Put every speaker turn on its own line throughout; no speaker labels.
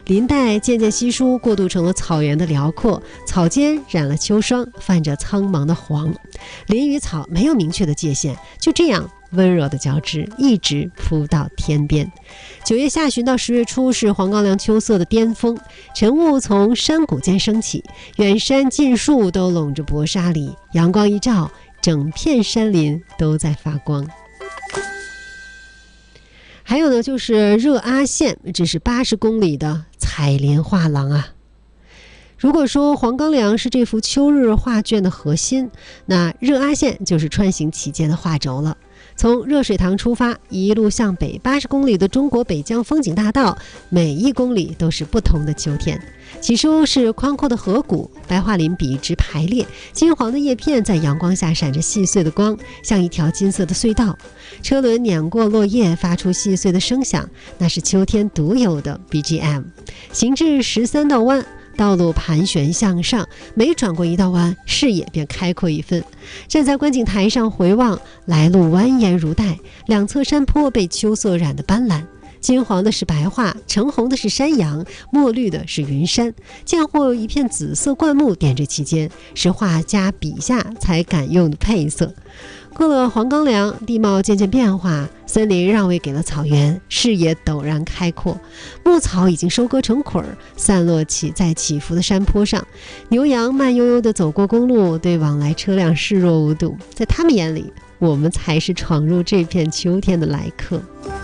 林带渐渐稀疏，过渡成了草原的辽阔，草间染了秋霜，泛着苍茫的黄。林与草没有明确的界限，就这样温柔的交织，一直铺到天边。9月下旬到10月初是黄冈梁秋色的巅峰，晨雾从山谷间升起，远山近树都笼着薄纱里，阳光一照，整片山林都在发光。还有呢，就是热阿县，这是80公里的彩林画廊啊。如果说黄冈梁是这幅秋日画卷的核心，那热阿县就是穿行其间的画轴了。从热水塘出发，一路向北80公里的中国北疆风景大道，每1公里都是不同的秋天。起初是宽阔的河谷，白桦林笔直排列，金黄的叶片在阳光下闪着细碎的光，像一条金色的隧道。车轮碾过落叶，发出细碎的声响，那是秋天独有的 BGM。 行至13道弯，道路盘旋向上，每转过一道弯，视野便开阔一分。站在观景台上回望，来路蜿蜒如带，两侧山坡被秋色染得斑斓，金黄的是白桦，橙红的是山羊，墨绿的是云山，见或一片紫色灌木点缀其间，是画家笔下才敢用的配色。过了黄冈梁，地貌渐渐变化，森林让位给了草原，视野陡然开阔。牧草已经收割成捆儿，散落在起伏的山坡上。牛羊慢悠悠地走过公路，对往来车辆视若无睹。在他们眼里，我们才是闯入这片秋天的来客。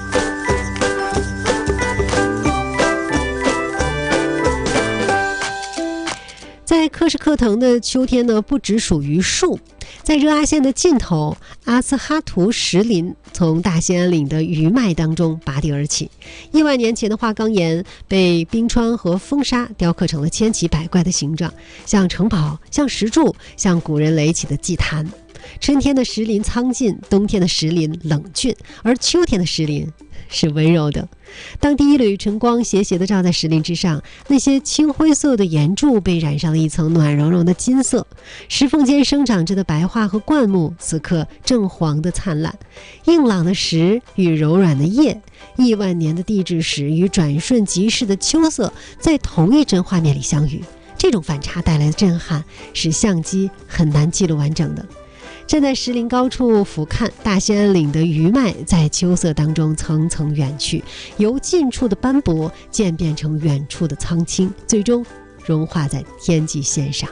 在喀什克腾的秋天呢，不只属于树。在热阿县的尽头，阿斯哈图石林从大兴安岭的余脉当中拔地而起。亿万年前的花岗岩被冰川和风沙雕刻成了千奇百怪的形状，像城堡，像石柱，像古人垒起的祭坛。春天的石林苍劲，冬天的石林冷峻，而秋天的石林是温柔的。当第一缕晨光斜斜地照在石林之上，那些青灰色的岩柱被染上了一层暖融融的金色。石缝间生长着的白桦和灌木此刻正黄的灿烂，硬朗的石与柔软的叶，亿万年的地质史与转瞬即逝的秋色在同一帧画面里相遇。这种反差带来的震撼是相机很难记录完整的。站在石林高处俯瞰大兴安岭的余脉，在秋色当中层层远去，由近处的斑驳渐变成远处的苍青，最终融化在天际线上。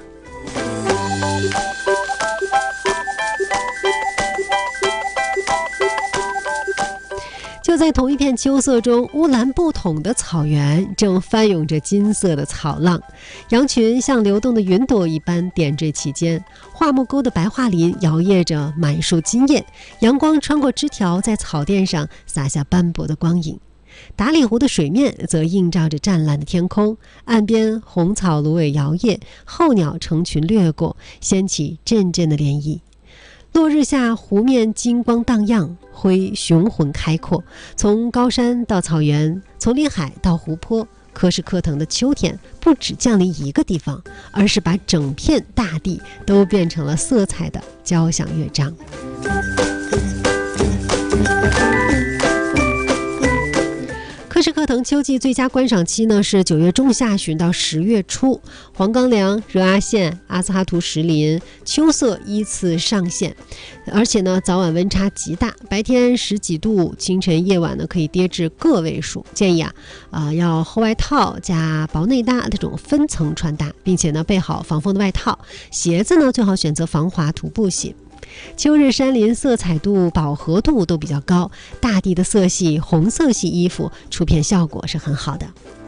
就在同一片秋色中，乌兰布统的草原正翻涌着金色的草浪，羊群像流动的云朵一般点缀其间，桦木沟的白桦林摇曳着满树金叶，阳光穿过枝条，在草甸上洒下斑驳的光影。达里湖的水面则映照着湛蓝的天空，岸边红草芦苇摇曳，候鸟成群掠过，掀起阵阵的涟漪。落日下，湖面金光荡漾，灰雄浑开阔。从高山到草原，从林海到湖泊，喀什克腾的秋天不只降临一个地方，而是把整片大地都变成了色彩的交响乐章。喀什克腾秋季最佳观赏期呢是9月中下旬到10月初，黄冈梁、热阿县、阿斯哈图石林秋色依次上线，而且呢早晚温差极大，白天10几度，清晨夜晚呢可以跌至个位数。建议要厚外套加薄内搭这种分层穿搭，并且呢备好防风的外套，鞋子呢最好选择防滑徒步鞋。秋日山林色彩度、饱和度都比较高，大地的色系、红色系衣服出片效果是很好的。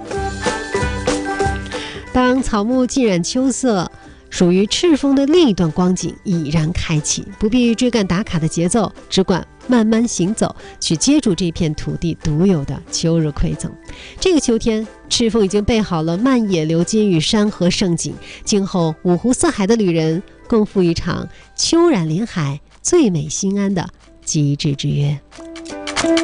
当草木浸染秋色，属于赤峰的另一段光景已然开启，不必追赶打卡的节奏，只管慢慢行走，去接住这片土地独有的秋日馈赠。这个秋天，赤峰已经备好了漫野流金与山河盛景，今后五湖四海的旅人共赴一场秋染林海、最美心安的极致之约。